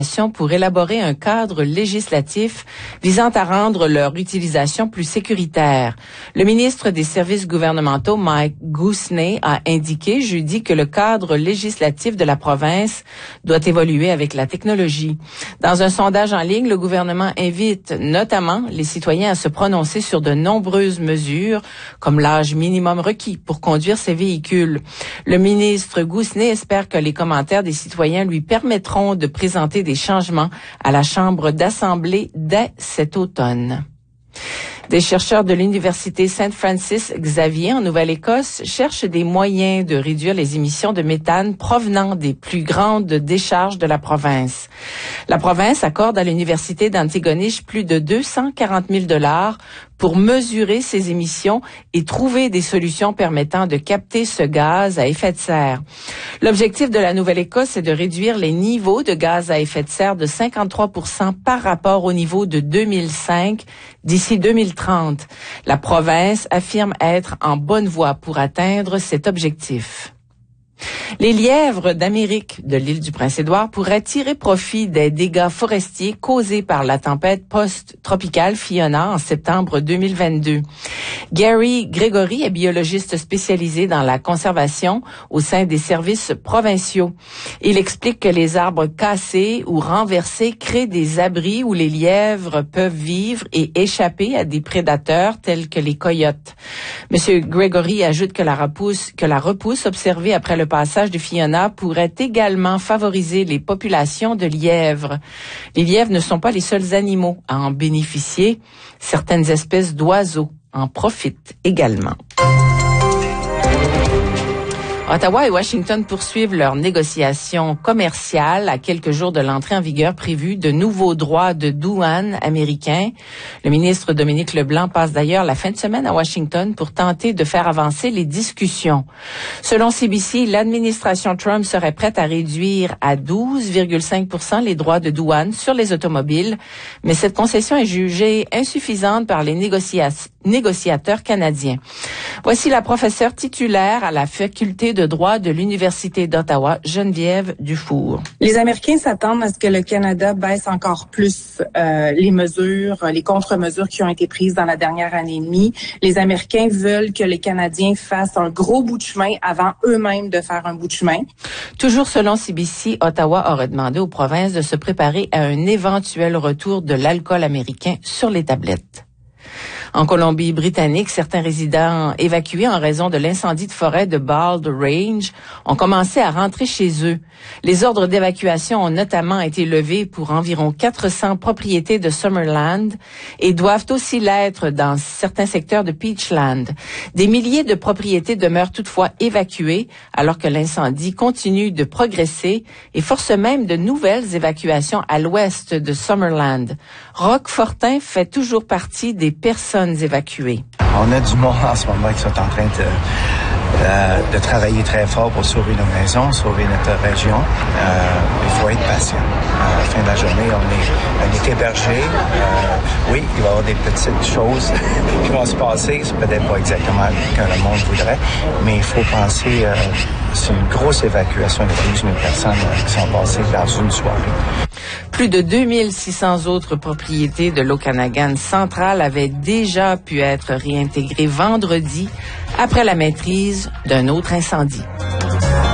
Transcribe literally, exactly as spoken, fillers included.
pour élaborer un cadre législatif visant à rendre leur utilisation plus sécuritaire. Le ministre des Services gouvernementaux, Mike Gousney, a indiqué jeudi que le cadre législatif de la province doit évoluer avec la technologie. Dans un sondage en ligne, le gouvernement invite notamment les citoyens à se prononcer sur de nombreuses mesures, comme l'âge minimum requis pour conduire ces véhicules. Le ministre Gousney espère que les commentaires des citoyens lui permettront de présenter des changements à la Chambre d'Assemblée dès cet automne. Des chercheurs de l'Université Saint Francis Xavier en Nouvelle-Écosse cherchent des moyens de réduire les émissions de méthane provenant des plus grandes décharges de la province. La province accorde à l'Université d'Antigonish plus de deux cent quarante mille dollars pour mesurer ces émissions et trouver des solutions permettant de capter ce gaz à effet de serre. L'objectif de la Nouvelle-Écosse est de réduire les niveaux de gaz à effet de serre de cinquante-trois pour cent par rapport au niveau de deux mille cinq d'ici deux mille trente. La province affirme être en bonne voie pour atteindre cet objectif. Les lièvres d'Amérique de l'île du Prince-Édouard pourraient tirer profit des dégâts forestiers causés par la tempête post-tropicale Fiona en septembre deux mille vingt-deux. Gary Gregory est biologiste spécialisé dans la conservation au sein des services provinciaux. Il explique que les arbres cassés ou renversés créent des abris où les lièvres peuvent vivre et échapper à des prédateurs tels que les coyotes. Monsieur Gregory ajoute que la repousse, que la repousse observée après le passage de Fiona pourrait également favoriser les populations de lièvres. Les lièvres ne sont pas les seuls animaux à en bénéficier. Certaines espèces d'oiseaux en profitent également. Ottawa et Washington poursuivent leurs négociations commerciales à quelques jours de l'entrée en vigueur prévue de nouveaux droits de douane américains. Le ministre Dominique Leblanc passe d'ailleurs la fin de semaine à Washington pour tenter de faire avancer les discussions. Selon C B C, l'administration Trump serait prête à réduire à douze virgule cinq pour cent les droits de douane sur les automobiles, mais cette concession est jugée insuffisante par les négocia- négociateurs canadiens. Voici la professeure titulaire à la faculté de droit de l'Université d'Ottawa, Geneviève Dufour. Les Américains s'attendent à ce que le Canada baisse encore plus euh, les mesures, les contre-mesures qui ont été prises dans la dernière année et demie. Les Américains veulent que les Canadiens fassent un gros bout de chemin avant eux-mêmes de faire un bout de chemin. Toujours selon C B C, Ottawa aurait demandé aux provinces de se préparer à un éventuel retour de l'alcool américain sur les tablettes. En Colombie-Britannique, certains résidents évacués en raison de l'incendie de forêt de Bald Range ont commencé à rentrer chez eux. Les ordres d'évacuation ont notamment été levés pour environ quatre cents propriétés de Summerland et doivent aussi l'être dans certains secteurs de Peachland. Des milliers de propriétés demeurent toutefois évacuées alors que l'incendie continue de progresser et force même de nouvelles évacuations à l'ouest de Summerland. Roquefortin fait toujours partie des personnes évacuées. On a du monde en ce moment qui sont en train de, euh, de travailler très fort pour sauver nos maisons, sauver notre région. Euh, il faut être patient. À la fin de la journée, on est, on est hébergé. Euh, oui, il va y avoir des petites choses qui vont se passer. C'est peut-être pas exactement ce que le monde voudrait, mais il faut penser, euh, c'est une grosse évacuation de douze mille personnes euh, qui sont passées dans une soirée. Plus de deux mille six cents autres propriétés de l'Okanagan central avaient déjà pu être réintégrées vendredi après la maîtrise d'un autre incendie.